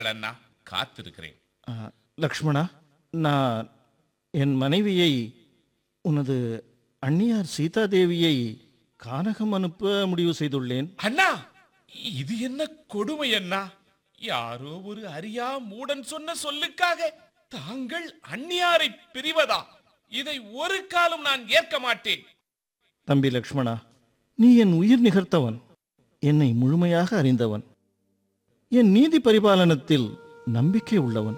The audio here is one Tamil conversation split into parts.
அண்ணா, காத்திருக்கிறேன். ஆ, லக்ஷ்மணா, நான் என் மனைவியை, உனது அண்ணியார் சீதாதேவியை கானகம் அனுப்ப முடிவு செய்துள்ளேன். அண்ணா, இது என்ன கொடுமை அண்ணா? யாரோ ஒரு அறியா மூடன் சொன்ன சொல்லுக்காக தாங்கள் அந்நியாரை பிரிவதா? இதை ஒரு காலம் நான் ஏற்க மாட்டேன். தம்பி லக்ஷ்மணா, நீ என் உயிர் நிகர்த்தவன், என்னை முழுமையாக அறிந்தவன், என் நீதி பரிபாலனத்தில் நம்பிக்கை உள்ளவன்.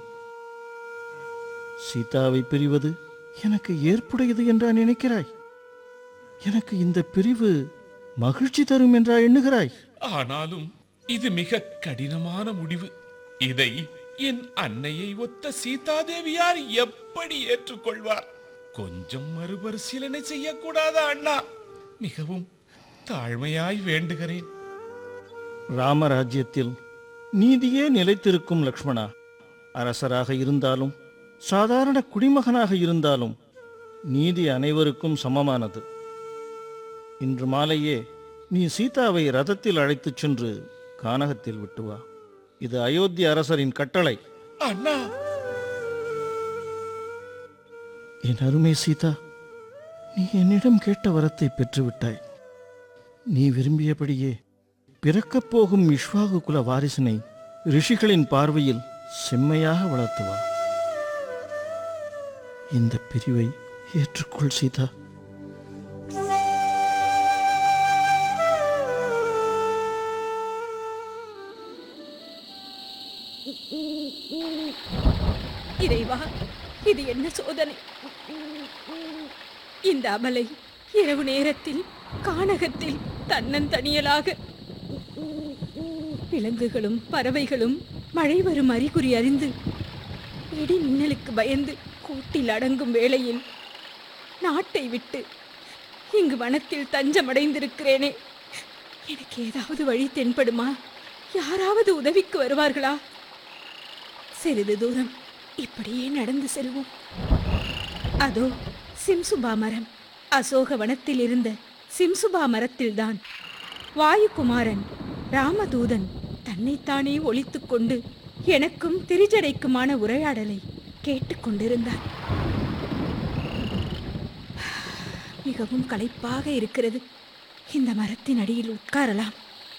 சீதாவை பிரிவது எனக்கு ஏற்புடையது என்றா நினைக்கிறாய்? எனக்கு இந்த பிரிவு மகிழ்ச்சி தரும் என்றா எண்ணுகிறாய்? ஆனாலும் இது மிக கடினமான முடிவு. இதை என் அன்னையை ஒத்த சீதாதேவியார் எப்படி ஏற்றுக்கொள்வார்? கொஞ்சம் மறுபரிசீலனை செய்யக்கூடாதா அண்ணா? மிகவும் தாழ்மையாய் வேண்டுகிறேன். ராமராஜ்யத்தில் நீதியே நிலைத்திருக்கும் லக்ஷ்மணா. அரசராக இருந்தாலும் சாதாரண குடிமகனாக இருந்தாலும் நீதி அனைவருக்கும் சமமானது. இன்று மாலையே நீ சீதாவை ரதத்தில் அழைத்துச் சென்று கானகத்தில் விட்டு வா. இது அயோத்தி அரசரின் கட்டளை. அண்ணா, என் அருமை சீதா, நீ என்னிடம் கேட்ட வரத்தை பெற்றுவிட்டாய். நீ விரும்பியபடியே பிறக்கப் போகும் இஷ்வாகு குல வாரிசினை ரிஷிகளின் பார்வையில் செம்மையாக வளர்த்து வா. இந்த பிரிவை ஏற்றுக்கொள் சீதா. இறைவா, இது என்ன சோதனை? இந்த அமலை இரவு நேரத்தில் கானகத்தில் தன்னந்தனியலாக. விலங்குகளும் பறவைகளும் மழை வரும் அறிகுறி அறிந்து இடி மின்னலுக்கு பயந்து கூட்டில் அடங்கும் வேளையில் நாட்டை விட்டு இங்கு வனத்தில் தஞ்சமடைந்திருக்கிறேனே. எனக்கு ஏதாவது வழி தென்படுமா? யாராவது உதவிக்கு வருவார்களா? சிறிது தூரம் இப்படியே நடந்து செல்வோம். அதோ சிம்சுபா மரம். அசோக வனத்தில் இருந்த சிம்சுபா மரத்தில்தான் வாயுகுமாரன் ராமதூதன் தன்னைத்தானே ஒளித்துக் கொண்டு எனக்கும் திரிஜடைக்குமான உரையாடலை கேட்டுக்கொண்டிருந்தார். மிகவும் களைப்பாக இருக்கிறது. இந்த மரத்தின் அடியில் உட்காரலாம்.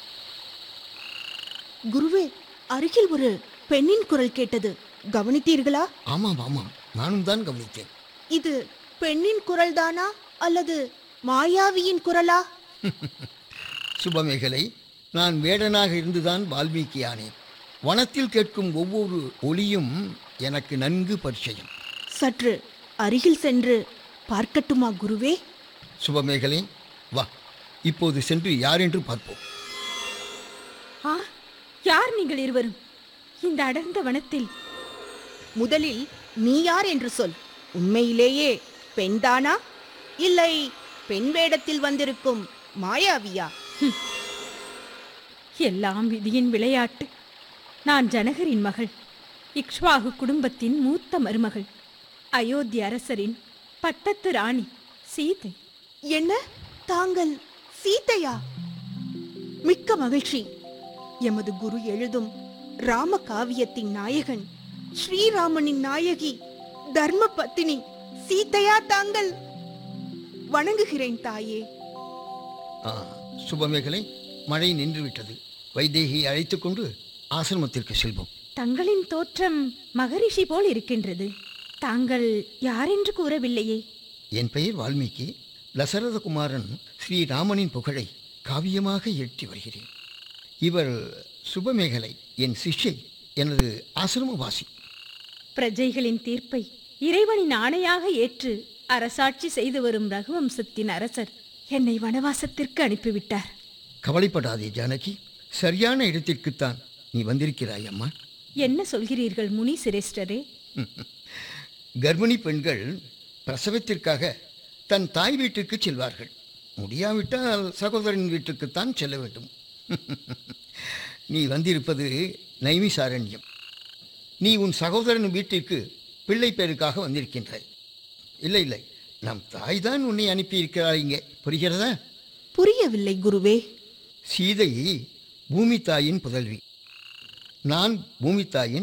குருவே, அருகில் ஒரு பெண்ணின் குரல் கேட்டது, கவனித்தீர்களா? ஆமாம் ஆமாம், நானும் தான் கவனித்தேன். இது பெண்ணின் குரல் தானா அல்லது மாயாவியின் குரலா? சுபமேகலை, நான் வேடனாக இருந்துதான் வால்மீகி ஆனேன். வனத்தில் கேட்கும் ஒவ்வொரு ஒலியும் எனக்கு நன்கு பரிச்சயம். சற்று அருகில் சென்று பார்க்கட்டுமா குருவே? சுபமேகலை, வா, இப்போது சென்று யார் என்று பார்ப்போம். ஆ, யார் நீங்கள் இருவரும் இந்த அடர்ந்த வனத்தில்? முதலில் நீ யார் என்று சொல். உண்மையிலேயே பெண்தானா இல்லை பெண் வேடத்தில் வந்திருக்கும் மாயாவியா? எல்லாம் விதியின் விளையாட்டு. நான் ஜனகரின் மகள், இக்ஷ்வாகு குடும்பத்தின் மூத்த மருமகள், அயோத்தி அரசரின் பட்டத்து ராணி சீதை. என்ன, தாங்கள் சீதையா? மிக்க மகிழ்ச்சி. எமது குரு எழுதும் ராம காவியத்தின் நாயகன், ஸ்ரீராமனின் நாயகி, தர்ம பத்தினி சீதையா தாங்கள்? வணங்குகிறேன் தாயே. சுபமேகலை, மழை நின்றுவிட்டது. வைதேகியை அழைத்து கொண்டு ஆசிரமத்திற்கு செல்வோம். தங்களின் தோற்றம் மகரிஷி போல் இருக்கின்றது. தாங்கள் யாரென்று கூறவில்லையே? என் பெயர் வால்மீகி. தசரதகுமாரன் ஸ்ரீராமனின் புகழை காவியமாக இயற்றி வருகிறேன். இவர் சுபமேகலை, என் சிஷ்யை, எனது ஆசிரமவாசி. பிரஜைகளின் தீர்ப்பை இறைவனின் ஆணையாக ஏற்று அரசாட்சி செய்து வரும் ரகுவம்சத்தின் அரசர் என்னை வனவாசத்திற்கு அனுப்பிவிட்டார். கவலைப்படாதே ஜானகி, சரியான இடத்திற்குத்தான் நீ வந்திருக்கிறாய் அம்மா. என்ன சொல்கிறீர்கள் முனி சிரேஷ்டரே? கர்ப்பிணி பெண்கள் பிரசவத்திற்காக தன் தாய் வீட்டுக்கு செல்வார்கள். முடியாவிட்டால் சகோதரன் வீட்டுக்குத்தான் செல்ல வேண்டும். நீ வந்திருப்பது நைமிசாரண்யம். நீ உன் சகோதரன் வீட்டிற்கு பிள்ளை பேருக்காக வந்திருக்கின்றாய். இல்லை இல்லை, நம் தாய் தான் உன்னை அனுப்பியிருக்கிறாய் இங்கே. புரிகிறதா? புரியவில்லை குருவே. சீதை பூமி தாயின் புதல்வி. நான் பூமித்தாயின்